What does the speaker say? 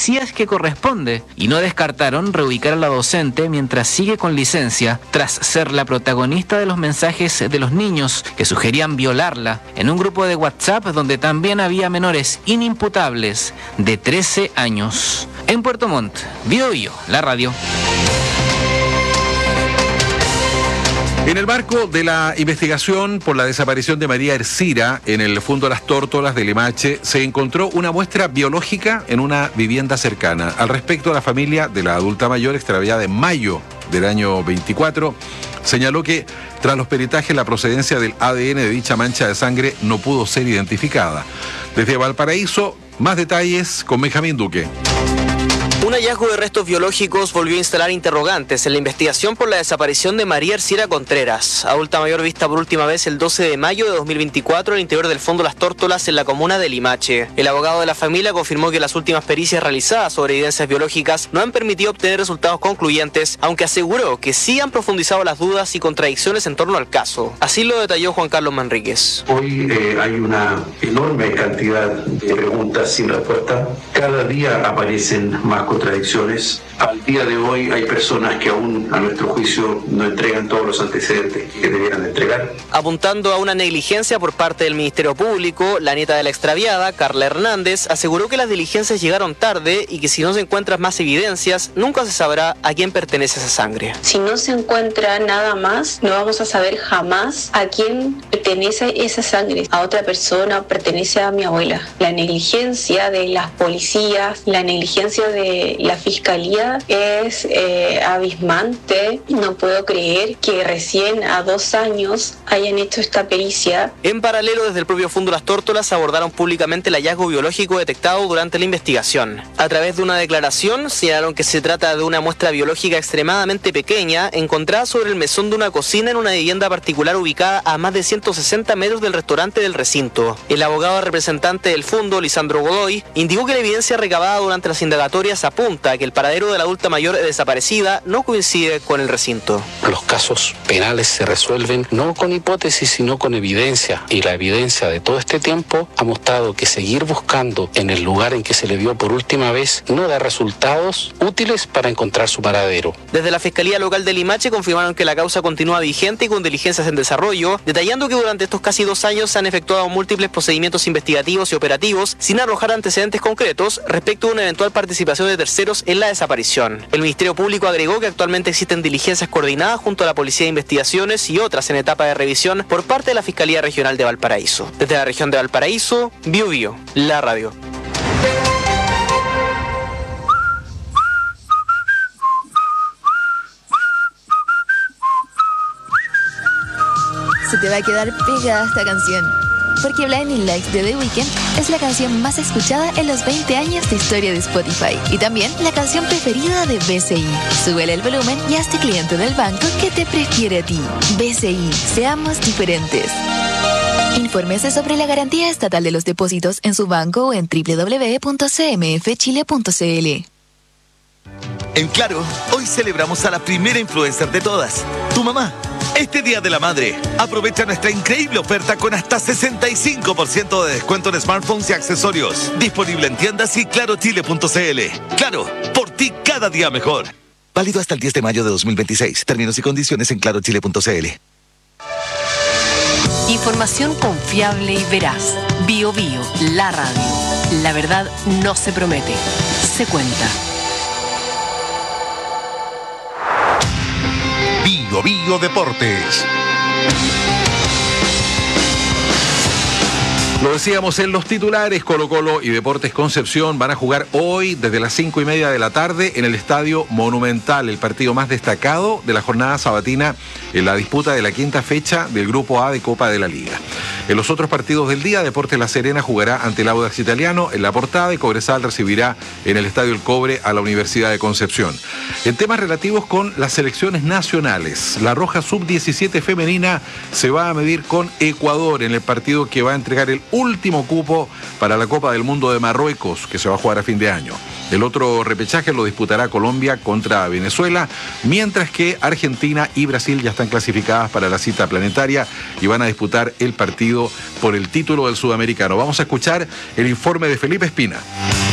si es que corresponde, y no descartaron reubicar a la docente mientras sigue con licencia tras ser la protagonista de los mensajes de los niños que sugerían violarla en un grupo de WhatsApp donde también había menores inimputables de 13 años. En Puerto Montt, Biobío, la radio. En el marco de la investigación por la desaparición de María Ercira en el Fondo Las Tórtolas de Limache, se encontró una muestra biológica en una vivienda cercana. Al respecto, la familia de la adulta mayor, extraviada en mayo del año 24, señaló que tras los peritajes la procedencia del ADN de dicha mancha de sangre no pudo ser identificada. Desde Valparaíso, más detalles con Benjamín Duque. Un hallazgo de restos biológicos volvió a instalar interrogantes en la investigación por la desaparición de María Ercira Contreras, adulta mayor vista por última vez el 12 de mayo de 2024 al interior del Fondo Las Tórtolas en la comuna de Limache. El abogado de la familia confirmó que las últimas pericias realizadas sobre evidencias biológicas no han permitido obtener resultados concluyentes, aunque aseguró que sí han profundizado las dudas y contradicciones en torno al caso. Así lo detalló Juan Carlos Manríquez. Hoy hay una enorme cantidad de preguntas sin respuesta. Cada día aparecen más contradicciones. Al día de hoy hay personas que aún a nuestro juicio no entregan todos los antecedentes que debieran entregar. Apuntando a una negligencia por parte del Ministerio Público, la nieta de la extraviada, Carla Hernández, aseguró que las diligencias llegaron tarde y que si no se encuentran más evidencias, nunca se sabrá a quién pertenece esa sangre. Si no se encuentra nada más, no vamos a saber jamás a quién pertenece esa sangre. A otra persona, pertenece a mi abuela. La negligencia de las policías, la negligencia de la fiscalía es abismante. No puedo creer que recién a 2 años hayan hecho esta pericia. En paralelo, desde el propio Fondo Las Tórtolas abordaron públicamente el hallazgo biológico detectado durante la investigación. A través de una declaración señalaron que se trata de una muestra biológica extremadamente pequeña encontrada sobre el mesón de una cocina en una vivienda particular ubicada a más de 160 metros del restaurante del recinto. El abogado representante del fondo, Lisandro Godoy, indicó que la evidencia recabada durante las indagatorias apunta a que el paradero de la adulta mayor desaparecida no coincide con el recinto. Los casos penales se resuelven no con hipótesis, sino con evidencia. Y la evidencia de todo este tiempo ha mostrado que seguir buscando en el lugar en que se le vio por última vez no da resultados útiles para encontrar su paradero. Desde la Fiscalía Local de Limache confirmaron que la causa continúa vigente y con diligencias en desarrollo, detallando que durante estos casi 2 años se han efectuado múltiples procedimientos investigativos y operativos sin arrojar antecedentes concretos respecto a una eventual participación de terceros en la desaparición. El Ministerio Público agregó que actualmente existen diligencias coordinadas junto a la Policía de Investigaciones y otras en etapa de revisión por parte de la Fiscalía Regional de Valparaíso. Desde la región de Valparaíso, Biobío, la radio. Se te va a quedar pegada esta canción, porque Blinding Lights de The Weeknd es la canción más escuchada en los 20 años de historia de Spotify y también la canción preferida de BCI. Súbele el volumen y hazte cliente del banco que te prefiere a ti. BCI, seamos diferentes. Infórmese sobre la garantía estatal de los depósitos en su banco o en www.cmfchile.cl. En Claro, hoy celebramos a la primera influencer de todas, tu mamá. Este Día de la Madre, aprovecha nuestra increíble oferta con hasta 65% de descuento en smartphones y accesorios. Disponible en tiendas y clarochile.cl. Claro, por ti cada día mejor. Válido hasta el 10 de mayo de 2026. Términos y condiciones en clarochile.cl. Información confiable y veraz. Biobío, la radio. La verdad no se promete, se cuenta. Biobío Deportes. Lo decíamos en los titulares, Colo-Colo y Deportes Concepción van a jugar hoy desde las 5:30 de la tarde en el Estadio Monumental, el partido más destacado de la jornada sabatina en la disputa de la 5ª fecha del Grupo A de Copa de la Liga. En los otros partidos del día, Deportes La Serena jugará ante el Audax Italiano en La Portada y Cobresal recibirá en el Estadio El Cobre a la Universidad de Concepción. En temas relativos con las selecciones nacionales, la Roja Sub-17 femenina se va a medir con Ecuador en el partido que va a entregar el último cupo para la Copa del Mundo de Marruecos, que se va a jugar a fin de año. El otro repechaje lo disputará Colombia contra Venezuela, mientras que Argentina y Brasil ya están clasificadas para la cita planetaria y van a disputar el partido por el título del Sudamericano. Vamos a escuchar el informe de Felipe Espina.